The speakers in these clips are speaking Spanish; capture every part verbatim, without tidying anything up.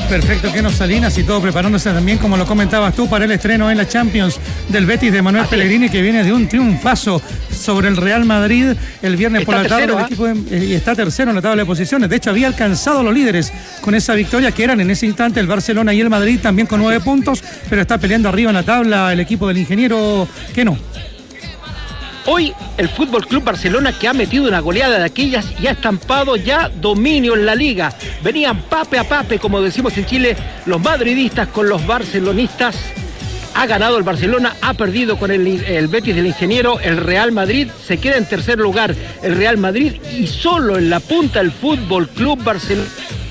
Perfecto, Keno Salinas y todo preparándose también, como lo comentabas tú, para el estreno en la Champions del Betis de Manuel Así Pellegrini, es. que viene de un triunfazo sobre el Real Madrid el viernes está por la tarde. ¿eh? Equipo de, y está tercero en la tabla de posiciones. De hecho, había alcanzado a los líderes con esa victoria, que eran en ese instante el Barcelona y el Madrid, también con nueve puntos, pero está peleando arriba en la tabla el equipo del ingeniero Keno. Hoy el Fútbol Club Barcelona, que ha metido una goleada de aquellas y ha estampado ya dominio en la liga. Venían pape a pape, como decimos en Chile, los madridistas con los barcelonistas. Ha ganado el Barcelona, ha perdido con el, el Betis del ingeniero. El Real Madrid se queda en tercer lugar. El Real Madrid y solo en la punta el Fútbol Club Barcelona.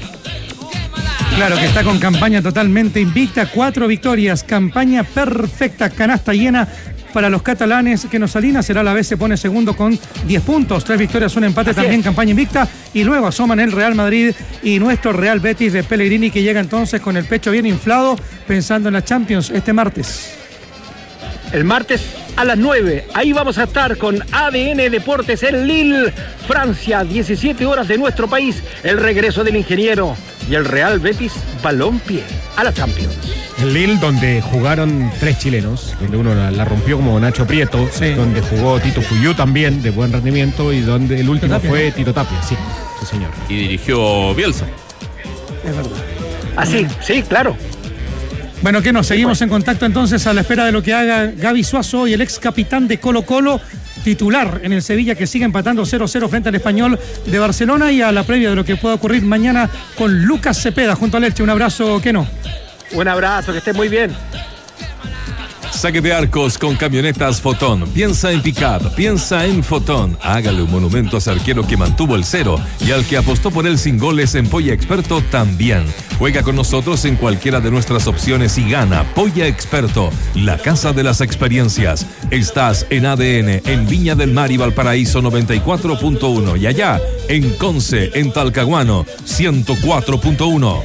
Claro que está con campaña totalmente invicta, cuatro victorias, campaña perfecta, canasta llena para los catalanes. Keno Salinas será a la vez, se pone segundo con diez puntos, tres victorias, un empate, Así también es. campaña invicta, y luego asoman el Real Madrid y nuestro Real Betis de Pellegrini, que llega entonces con el pecho bien inflado pensando en la Champions este martes. El martes a las nueve, ahí vamos a estar con A D N Deportes en Lille, Francia, diecisiete horas de nuestro país, el regreso del ingeniero y el Real Betis Balompié a la Champions. En Lille, donde jugaron tres chilenos, donde uno la, la rompió como Nacho Prieto, sí. donde jugó Tito Fuyú también de buen rendimiento, y donde el último Tapia, fue ¿no? Tito Tapia, sí, sí señor. Y dirigió Bielsa. Es verdad. Así, sí, claro. Bueno, que nos seguimos en contacto entonces a la espera de lo que haga Gaby Suazo y el ex capitán de Colo Colo, titular en el Sevilla, que sigue empatando cero cero frente al Español de Barcelona, y a la previa de lo que pueda ocurrir mañana con Lucas Cepeda junto al Elche. Un abrazo, Keno. Un abrazo, que esté muy bien. Saque de arcos con camionetas Fotón. Piensa en pick-up, piensa en Fotón. Hágale un monumento a ese arquero que mantuvo el cero y al que apostó por él sin goles en Polla Experto también. Juega con nosotros en cualquiera de nuestras opciones y gana. Polla Experto, la casa de las experiencias. Estás en A D N, en Viña del Mar y Valparaíso noventa y cuatro punto uno, y allá en Conce, en Talcahuano ciento cuatro punto uno.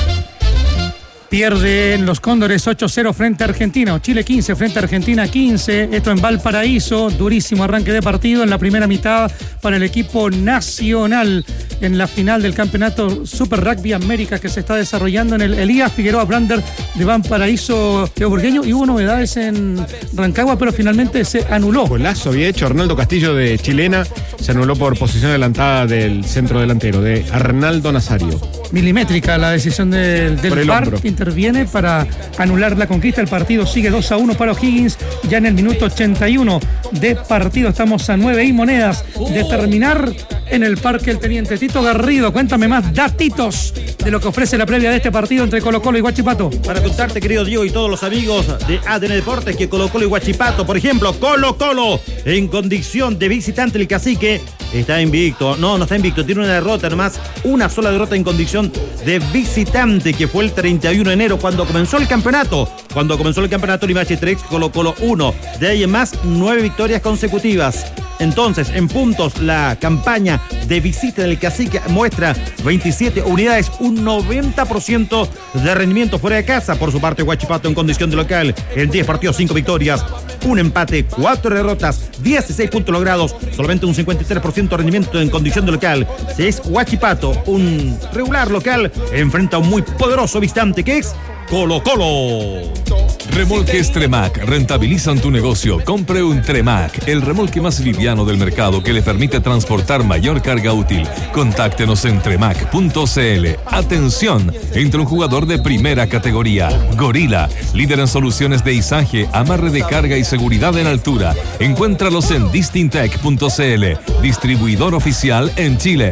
Pierden los Cóndores ocho cero frente a Argentina, o Chile quince frente a Argentina quince, esto en Valparaíso. Durísimo arranque de partido en la primera mitad para el equipo nacional en la final del campeonato Super Rugby América que se está desarrollando en el Elías Figueroa Brander de Valparaíso Burgueño, y hubo novedades en Rancagua, pero finalmente se anuló. Golazo había hecho Arnaldo Castillo de Chilena, se anuló por posición adelantada del centro delantero de Arnaldo Nazario. Milimétrica la decisión de, del V A R, que interviene para anular la conquista. El partido sigue dos a uno para O'Higgins, ya en el minuto ochenta y uno de partido. Estamos a nueve y monedas de terminar en el Parque El Teniente. Tito Garrido, cuéntame más datitos de lo que ofrece la previa de este partido entre Colo Colo y Huachipato. Para contarte, querido Diego y todos los amigos de A D N Deportes, que Colo Colo y Huachipato, por ejemplo, Colo Colo en condición de visitante, el Cacique está invicto. No, no está invicto, tiene una derrota nomás, una sola derrota en condición de visitante, que fue el treinta y uno de enero cuando comenzó el campeonato. Cuando comenzó el campeonato Limache tres, Colo Colo uno. De ahí en más, nueve victorias consecutivas. Entonces, en puntos, la campaña de visita del Cacique muestra veintisiete unidades, un noventa por ciento de rendimiento fuera de casa. Por su parte, Huachipato en condición de local, en diez partidos, cinco victorias, un empate, cuatro derrotas, dieciséis puntos logrados, solamente un cincuenta y tres por ciento de rendimiento en condición de local. Si es Huachipato, un regular local, enfrenta a un muy poderoso visitante que es Colo Colo. Remolques Tremac rentabilizan tu negocio. Compre un Tremac, el remolque más liviano del mercado que le permite transportar mayor carga útil. Contáctenos en tremac punto c l. Atención, entre un jugador de primera categoría. Gorila, líder en soluciones de izaje, amarre de carga y seguridad en altura. Encuéntralos en distintec punto c l, distribuidor oficial en Chile.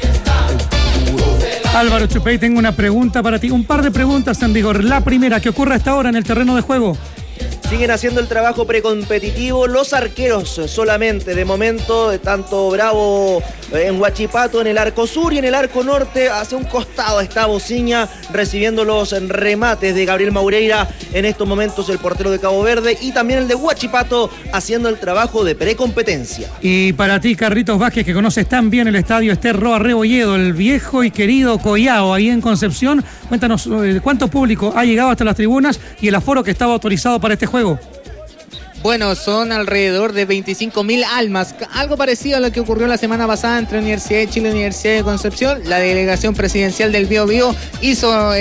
Álvaro Chupey, tengo una pregunta para ti. Un par de preguntas en vigor. La primera, ¿qué ocurre hasta ahora en el terreno de juego? Siguen haciendo el trabajo precompetitivo los arqueros solamente. De momento, tanto Bravo en Huachipato, en el arco sur y en el arco norte, hacia un costado está Bociña recibiendo los remates de Gabriel Maureira. En estos momentos el portero de Cabo Verde, y también el de Huachipato haciendo el trabajo de precompetencia. Y para ti, Carlitos Vázquez, que conoces tan bien el estadio Ester Roa Rebolledo, el viejo y querido Collao, ahí en Concepción, cuéntanos eh, cuánto público ha llegado hasta las tribunas y el aforo que estaba autorizado para este juego. Bueno, son alrededor de veinticinco mil almas, algo parecido a lo que ocurrió la semana pasada entre Universidad de Chile y Universidad de Concepción. La delegación presidencial del Bío Bío hizo